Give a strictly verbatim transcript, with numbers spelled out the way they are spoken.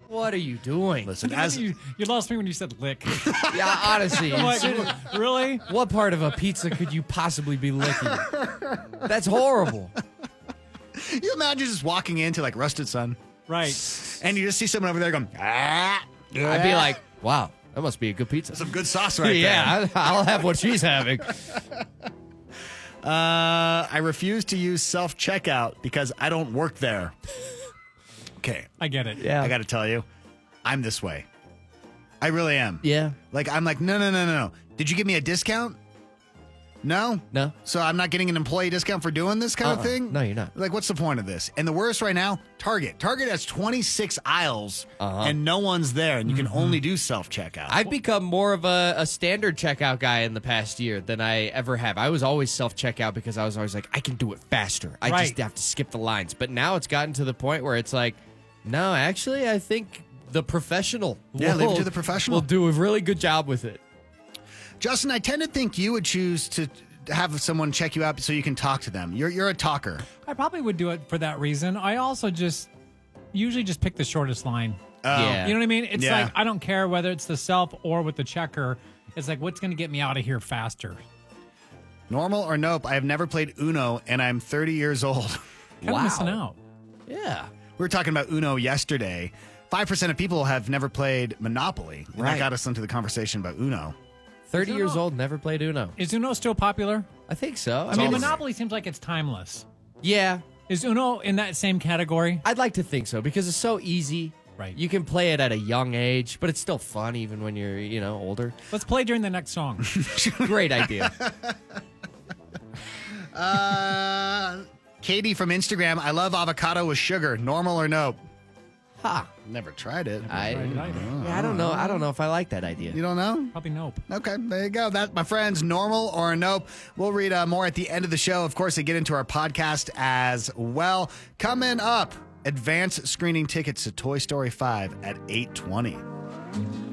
What are you doing? Listen, as you, you lost me when you said lick. Yeah, honestly. I'm like, really? What part of a pizza could you possibly be licking? That's horrible. you imagine just walking into like Rusted Sun, Right. and you just see someone over there going, ah, I'd be like, wow, that must be a good pizza. some good sauce right yeah, there. I- I'll have what she's having. Uh, I refuse to use self-checkout because I don't work there. Okay. I get it. Yeah. I got to tell you, I'm this way. I really am. Yeah. Like, I'm like, no, no, no, no, no. Did you give me a discount? No? No. So I'm not getting an employee discount for doing this kind Uh-uh. of thing? No, you're not. Like, what's the point of this? And the worst right now, Target. Target has twenty-six aisles, Uh-huh. and no one's there, and you can only do self-checkout. I've become more of a, a standard checkout guy in the past year than I ever have. I was always self-checkout because I was always like, I can do it faster. I Right. just have to skip the lines. But now it's gotten to the point where it's like, no, actually, I think the professional Yeah, will, leave it to the professional. will do a really good job with it. Justin, I tend to think you would choose to have someone check you out so you can talk to them. You're you're a talker. I probably would do it for that reason. I also just usually just pick the shortest line. Yeah. You know what I mean? It's Yeah. like I don't care whether it's the self or with the checker. It's like what's going to get me out of here faster. Normal or nope, I have never played Uno, and I'm thirty years old. Kind Wow. of missing out. Yeah. We were talking about Uno yesterday. five percent of people have never played Monopoly. And that Right. got us into the conversation about Uno. thirty Uno- years old, never played Uno. Is Uno still popular? I think so. I I mean, mean, Monopoly seems like it's timeless. yeah, Is Uno in that same category? I'd like to think so because it's so easy. Right. You can play it at a young age, but it's still fun even when you're, you know, older. Let's play during the next song. Great idea. Uh, Katie from Instagram, I love avocado with sugar. Normal or nope? Ha. Never tried it. I, Right, right. yeah, I don't know. I don't know if I like that idea. You don't know? Probably nope. Okay, there you go. That, my friends, normal or nope. We'll read uh, more at the end of the show. Of course, they get into our podcast as well. Coming up, advance screening tickets to Toy Story five at eight twenty.